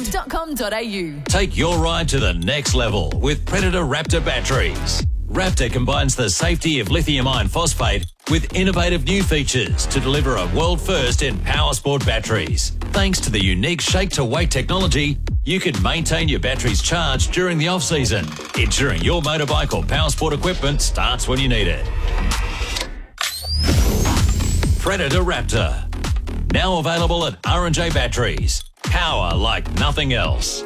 Raptor.com.au. Take your ride to the next level with Predator Raptor batteries. Raptor combines the safety of lithium iron phosphate with innovative new features to deliver a world first in power sport batteries. Thanks to the unique shake-to-weight technology, you can maintain your batteries charged during the off-season, ensuring your motorbike or power sport equipment starts when you need it. Predator Raptor. Now available at R&J Batteries. Power like nothing else.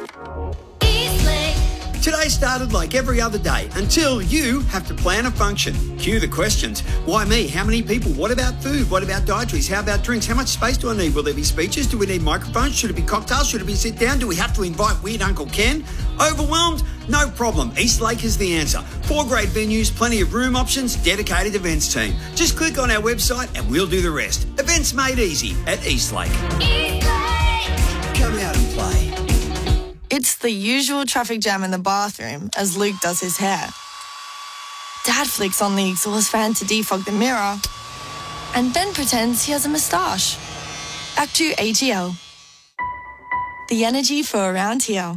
Today started like every other day until you have to plan a function. Cue the questions. Why me? How many people? What about food? What about dietaries? How about drinks? How much space do I need? Will there be speeches? Do we need microphones? Should it be cocktails? Should it be sit down? Do we have to invite weird Uncle Ken? Overwhelmed? No problem. Eastlake is the answer. 4 great venues, plenty of room options, dedicated events team. Just click on our website and we'll do the rest. Events made easy at Eastlake. Come out and play. It's the usual traffic jam in the bathroom as Luke does his hair. Dad flicks on the exhaust fan to defog the mirror and then pretends he has a moustache. Back to ATL. The energy for around here.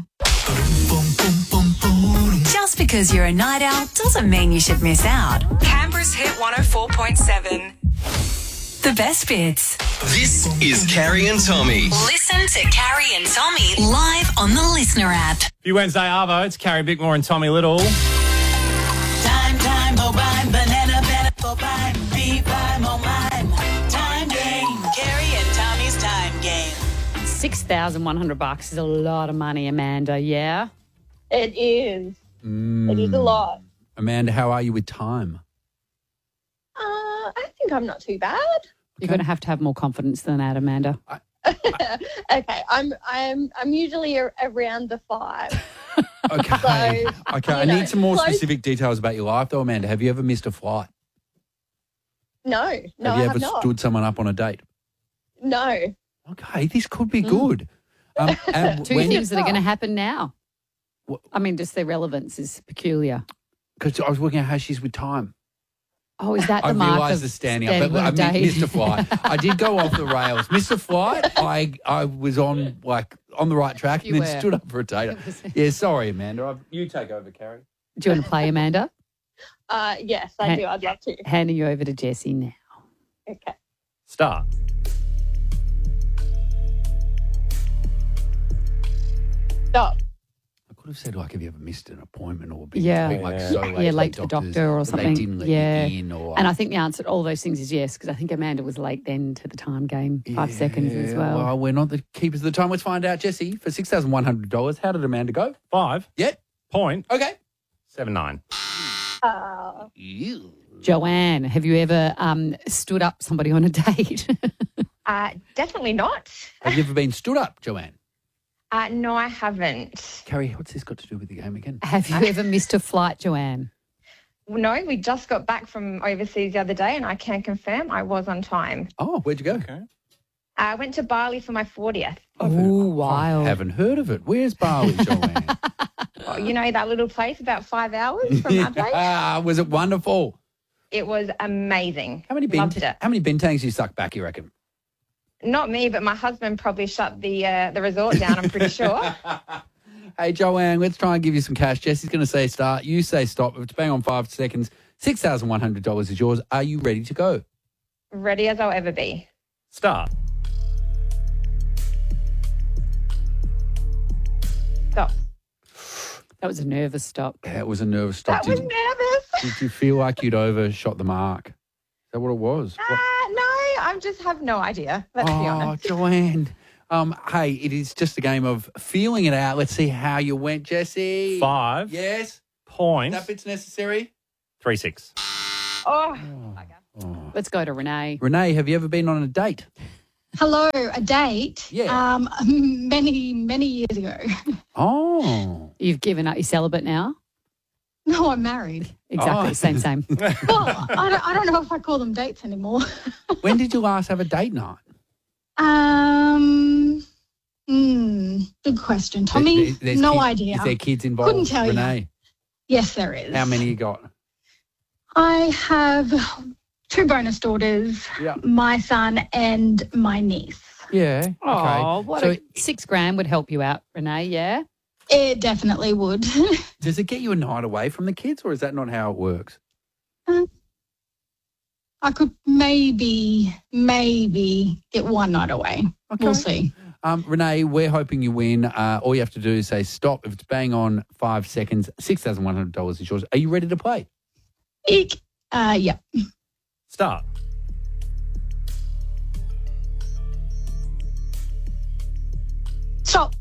Just because you're a night owl doesn't mean you should miss out. Canberra's Hit 104.7. The best bits. This is Carrie and Tommy. Listen to Carrie and Tommy live on the Listener app. Happy Wednesday, Arvo. It's Carrie Bickmore and Tommy Little. Time, bovine, banana, bovine, bee, mine. Time game. Carrie and Tommy's time game. $6,100 is a lot of money, Amanda, yeah? It is. It is a lot. Amanda, how are you with time? I think I'm not too bad. You're going to have more confidence than that, Amanda. Okay, I'm usually around the 5. Okay. So, okay. I need some more specific details about your life, though, Amanda. Have you ever missed a flight? No, have you I ever have not. stood someone up on a date? No. Okay, this could be good. Two things that are going to happen now. I mean, just their relevance is peculiar. Because I was working out how she's with time. Oh, is that the mark of... I realised the standing up, but I missed a flight. I did go off the rails. Missed a flight. I was on the right track and then stood up for a date. Yeah, sorry, Amanda. You take over, Carrie. Do you want to play, Amanda? Yes, I do. I'd love to. Handing you over to Jessie now. Okay. Start. Stop. I could have said, have you ever missed an appointment or been late to the doctor or something. They didn't let you in And I think the answer to all those things is yes, because I think Amanda was late then to the time game, 5 seconds as well. Well, we're not the keepers of the time. Let's find out, Jessie, for $6,100, how did Amanda go? 5. Yeah. Point. Okay. 7-9. Joanne, have you ever stood up somebody on a date? Definitely not. Have you ever been stood up, Joanne? No, I haven't. Carrie, what's this got to do with the game again? Have you ever missed a flight, Joanne? No, we just got back from overseas the other day and I can confirm I was on time. Oh, where'd you go? Okay. I went to Bali for my 40th. Oh, wow. I haven't heard of it. Where's Bali, Joanne? You know that little place about 5 hours from our place? Was it wonderful? It was amazing. How many bentangs you sucked back, you reckon? Not me, but my husband probably shut the resort down, I'm pretty sure. Hey, Joanne, let's try and give you some cash. Jesse's going to say start. You say stop. If it's bang on 5 seconds, $6,100 is yours. Are you ready to go? Ready as I'll ever be. Start. Stop. That was a nervous stop. Yeah, it was a nervous stop. That was nervous. Did you feel like you'd overshot the mark? Is that what it was? No, I just have no idea. Let's be honest. Joanne. Hey, it is just a game of feeling it out. Let's see how you went, Jesse. 5. Yes. Point. That bit's necessary. 3-6. Oh. Let's go to Renee. Renee, have you ever been on a date? Hello, a date? Yeah. Many, many years ago. Oh. You've given up. You're celibate now? No, I'm married. Exactly. Same. Well, I don't know if I call them dates anymore. When did you last have a date night? Good question. Tommy, no idea. Is there kids involved? Couldn't tell Renee? you. Yes, there is. How many you got? I have 2 bonus daughters, my son and my niece. Yeah. Oh, Okay. what So $6,000 would help you out, Renee, yeah? It definitely would. does it get you a night away from the kids, or is that not how it works? I could maybe get one night away. Okay. We'll see. Renee, we're hoping you win. All you have to do is say stop. If it's bang on 5 seconds, $6,100 is yours. Are you ready to play? Yeah. Start. Stop.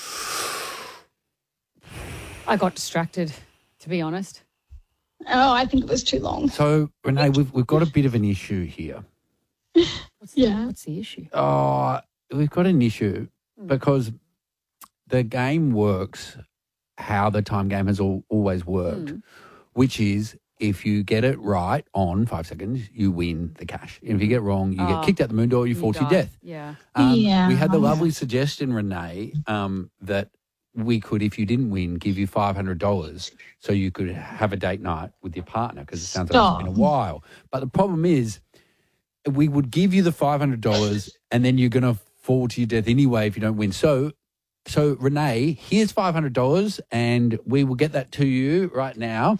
I got distracted, to be honest. Oh, I think it was too long. So, Renee, we've got a bit of an issue here. What's the issue? We've got an issue because the game works how the time game has always worked, which is if you get it right on 5 seconds, you win the cash. And if you get it wrong, you get kicked out the moon door, you fall to your death. Yeah. We had the lovely suggestion, Renee, that we could, if you didn't win, give you $500 so you could have a date night with your partner because it sounds like it's been a while. But the problem is we would give you the $500 and then you're going to fall to your death anyway if you don't win. So Renee, here's $500 and we will get that to you right now.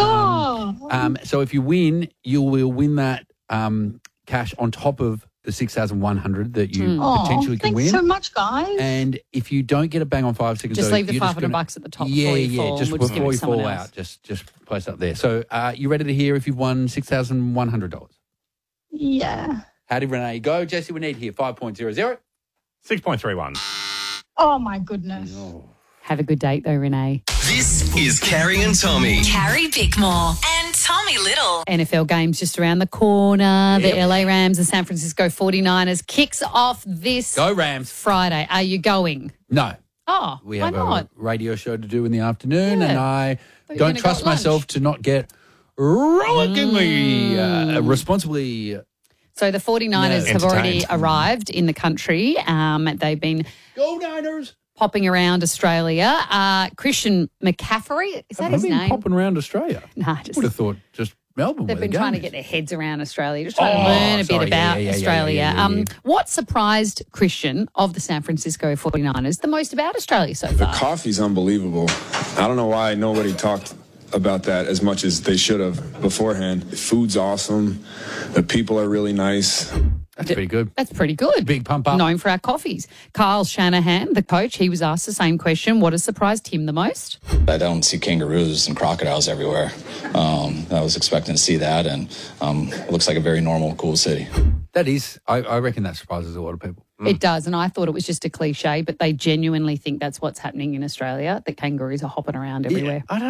So if you win, you will win that cash on top of the $6,100 that you potentially can win. Thanks so much, guys. And if you don't get it bang on 5 seconds, just leave the $500 at the top before you fall. Just before you fall out, just place it up there. So you ready to hear if you've won $6,100? Yeah. How did Renee go? Jesse, we need here 5.00. 6.31. Oh, my goodness. Have a good date, though, Renee. This is Carrie and Tommy. Carrie Bickmore and Tommy Little. NFL games just around the corner. The LA Rams and San Francisco 49ers kicks off this Go Rams. Friday. Are you going? No. Oh, We why have not? a radio show to do in the afternoon, Yeah. and I Thought you were don't gonna trust go at lunch. myself to not get rollickingly responsibly. So the 49ers have already entertained. arrived in the country. They've been Go Niners. popping around Australia. Christian McCaffrey, is that Have his they been name? popping around Australia? Nah, Would have thought just Melbourne. They've where been the trying to game get is. their heads around Australia, just trying to learn a bit about Australia. yeah. What surprised Christian of the San Francisco 49ers the most about Australia so The far? coffee's unbelievable. I don't know why nobody talked about that as much as they should have beforehand. The food's awesome. The people are really nice. That's pretty good. That's pretty good. Big pump up. Known for our coffees. Kyle Shanahan, the coach, he was asked the same question. What has surprised him the most? I don't see kangaroos and crocodiles everywhere. I was expecting to see that, and it looks like a very normal, cool city. That is, I reckon that surprises a lot of people. It does, and I thought it was just a cliche, but they genuinely think that's what's happening in Australia, that kangaroos are hopping around everywhere. I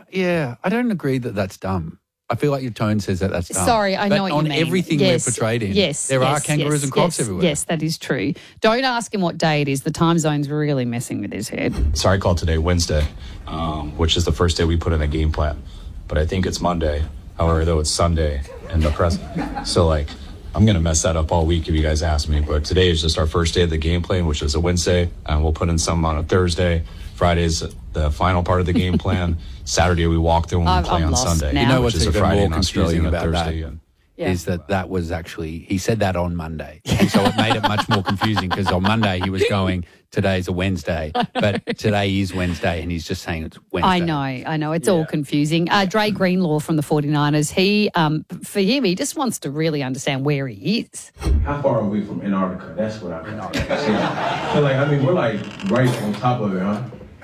don't agree that that's dumb. I feel like your tone says that that's dumb. Sorry, I know But what you on mean. everything Yes, we're portrayed in, yes, there are yes, kangaroos yes, and crocs yes, everywhere. Yes, that is true. Don't ask him what day it is. The time zone's really messing with his head. Sorry, I called today Wednesday, which is the first day we put in a game plan. But I think it's Monday. However, though, it's Sunday in the present. So, I'm going to mess that up all week if you guys ask me. But today is just our first day of the game plan, which is a Wednesday. And we'll put in some on a Thursday. Friday's the final part of the game plan. Saturday, we walk through and we play on Sunday. You know which what's is a even Friday more in Australia confusing and a about Thursday. that? And Is that was actually, he said that on Monday. And so it made it much more confusing because on Monday he was going, today's a Wednesday, but today is Wednesday and he's just saying it's Wednesday. I know. It's all confusing. Dre Greenlaw from the 49ers, for him, he just wants to really understand where he is. How far are we from Antarctica? That's what I'm asking. So, we're right on top of it, huh?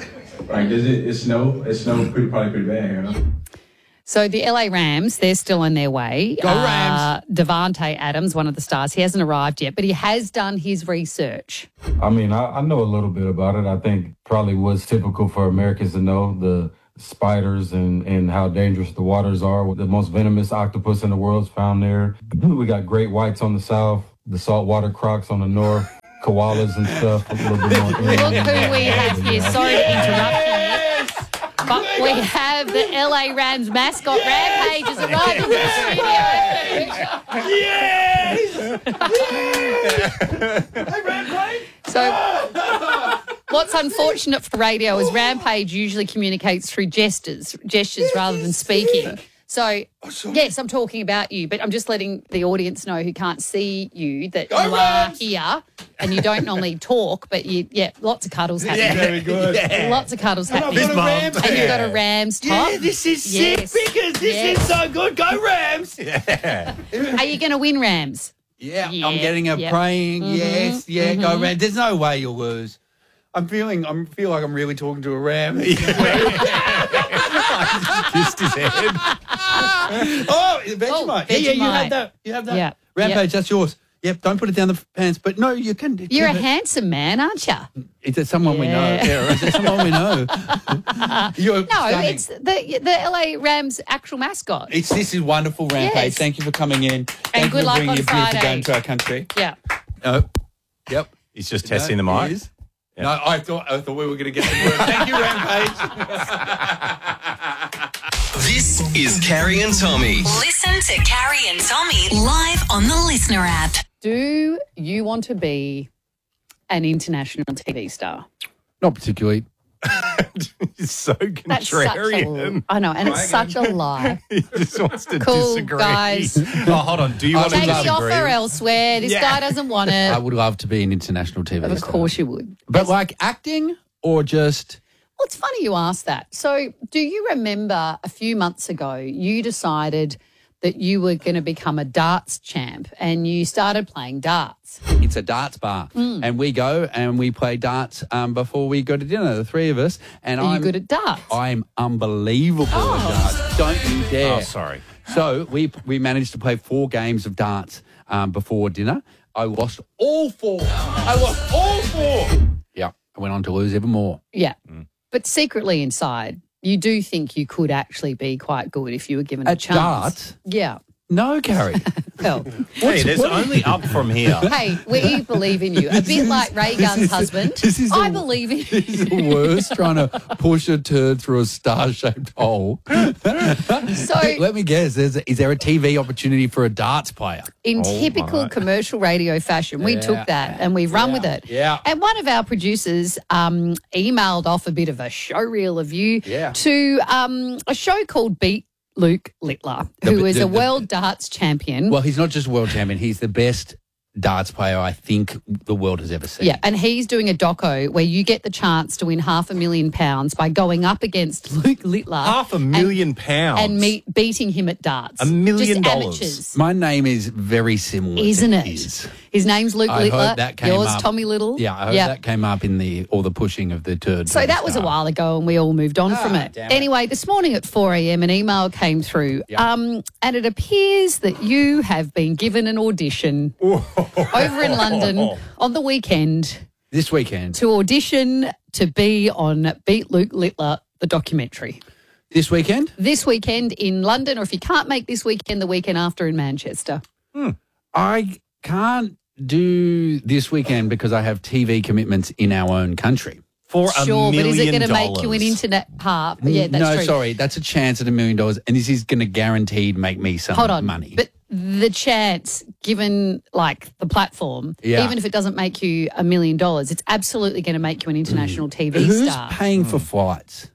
Does it snow? It snows probably pretty bad here, huh? So the LA Rams, they're still on their way. Go Rams! Devontae Adams, one of the stars, he hasn't arrived yet, but he has done his research. I know a little bit about it. I think probably what's typical for Americans to know, the spiders and how dangerous the waters are. The most venomous octopus in the world is found there. We got great whites on the south, the saltwater crocs on the north, koalas and stuff. A little bit more. Look who we have here. Sorry to interrupt you. But we have the LA Rams mascot, Rampage, has arrived in the studio. Yes! So, what's unfortunate for radio is Rampage usually communicates through gestures rather than speaking. So, yes, I'm talking about you, but I'm just letting the audience know who can't see you that you are here and you don't normally talk, but lots of cuddles happening. Yeah, very good. Yeah. Lots of cuddles happening. I've got a Rams and you've got a Rams top. Yeah, this is sick because this is so good. Go Rams! Yeah. Are you going to win, Rams? Yeah, I'm getting a praying. Yes, go Rams. There's no way you'll lose. I feel like I'm really talking to a Ram. Kissed his head. Vegemite. Yeah, you have that. You have that. Yeah. Rampage, that's yours. Yep, don't put it down the pants. But no, you can. You're a handsome man, aren't you? Is it someone we know? Yeah, is it someone we know? It's the LA Rams actual mascot. This is wonderful, Rampage. Yes. Thank you for coming in. Thank good you for luck bringing on your beautiful Friday. game to our country. Yeah. Yep. He's just testing the mic. No, I thought we were going to get the word. Thank you, Rampage. This is Carrie and Tommy. Listen to Carrie and Tommy live on the Listener app. Do you want to be an international TV star? Not particularly. He's so That's such contrarian. I know, and it's such a lie. He just wants to Cool, disagree. guys. Oh, hold on. Do you want to Take the disagree? offer elsewhere. This guy doesn't want it. I would love to be an international TV Of star. course you would. But like acting or just... Well, it's funny you ask that. So do you remember a few months ago you decided that you were going to become a darts champ and you started playing darts? It's a darts bar. And we go and we play darts before we go to dinner, the three of us. And Are you I'm good at darts? I'm unbelievable at darts. Don't you dare. Oh, sorry. So we managed to play 4 games of darts before dinner. I lost all 4. Yeah. I went on to lose even more. Yeah. But secretly inside, you do think you could actually be quite good if you were given a At chance. darts? Yeah. No, Carrie. Well, Hey, there's only up from here. hey, we believe in you. A bit like Ray Gunn's husband. I believe in you. This is the worst, trying to push a turd through a star-shaped hole. So, let me guess, is there a TV opportunity for a darts player? in typical commercial radio fashion, we took that and we've run with it. Yeah. And one of our producers emailed off a bit of a show reel of you to a show called Beat Luke Littler, who is a world darts champion. Well, he's not just world champion. He's the best darts player I think the world has ever seen. Yeah, and he's doing a doco where you get the chance to win £500,000 by going up against Luke Littler. £500,000. And beating him at darts. $1 million. Just amateurs. My name is very similar. Isn't to it? his. His name's Luke I Littler. hope that came Yours, up. Tommy Little. Yeah, I hope that came up in all the pushing of the turd. So that was a while ago and we all moved on from it. damn it. Anyway, this morning at 4 a.m. an email came through and it appears that you have been given an audition over in London on the weekend. This weekend. To audition to be on Beat Luke Littler, the documentary. This weekend? This weekend in London, or if you can't make this weekend, the weekend after in Manchester. I can't do this weekend because I have TV commitments in our own country. For Sure, but is it going to make you an internet part? Yeah, that's no, true. sorry, that's a chance at $1 million, and this is going to guaranteed make me some Hold on. money. But the chance, given like the platform, Yeah. even if it doesn't make you $1 million, it's absolutely going to make you an international TV Who's star. paying for flights?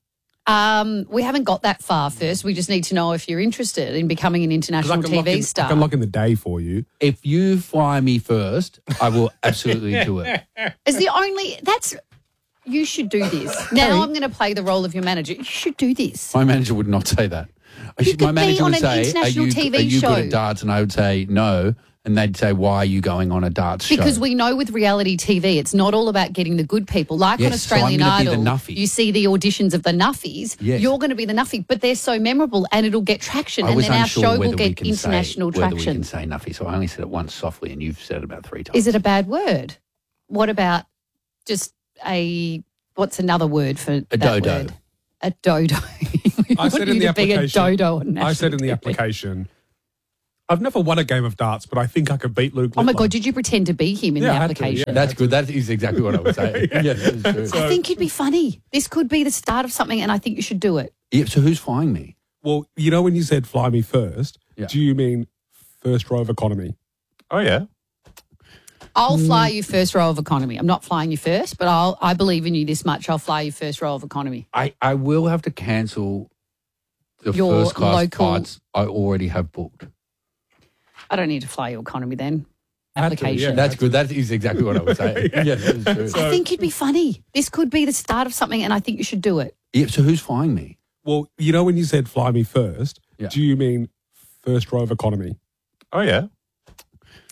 We haven't got that far first. We just need to know if you're interested in becoming an international TV star. I can lock in the day for you. If you fly me first, I will absolutely do it. Is the only you should do this. Now I'm going to play the role of your manager. You should do this. My manager would not say that. You could My manager be on would an say, international TV are you show. good at darts? And I would say, no. And they'd say, why are you going on a darts show? Because we know with reality TV, it's not all about getting the good people. Like on Yes, so I'm Australian gonna be the Idol, nuffie. you see the auditions of the nuffies. Yes. You're going to be the nuffie, but they're so memorable and it'll get traction. I And was then our unsure show whether will we get can international say, whether we traction. can say nuffy, so I only said it once softly, and you've said it about 3 times. Is it a bad word? What about just what's another word for A that dodo. word? A dodo. I said in you the to be a application. dodo on I said national in the TV. application. I've never won a game of darts, but I think I could beat Luke. Oh my Littler. God, did you pretend to be him in Yeah, the I had to, application? yeah. That's good. That is exactly what I would say. Yeah, that is true. I think you'd be funny. This could be the start of something and I think you should do it. Yeah, so who's flying me? Well, you know when you said fly me first, do you mean first row of economy? Oh, yeah. I'll fly you first row of economy. I'm not flying you first, but I believe in you this much. I'll fly you first row of economy. I will have to cancel The your first class local. flights I already have booked. I don't need to fly your economy then. Had to, Application. yeah. That's good. That is exactly what I was saying. Yeah, that is true. I think you'd be funny. This could be the start of something, and I think you should do it. Yeah, so who's flying me? Well, you know when you said fly me first, Yeah. do you mean first row of economy? Oh, yeah.